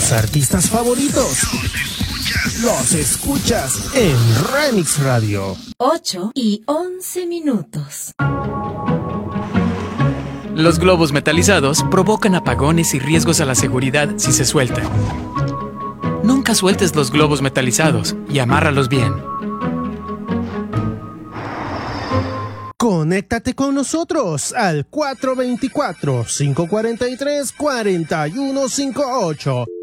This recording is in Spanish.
Tus artistas favoritos los escuchas en Remix Radio. 8:11. Los globos metalizados provocan apagones y riesgos a la seguridad si se sueltan. Nunca sueltes los globos metalizados y amárralos bien. Conéctate con nosotros al 424-543-4158.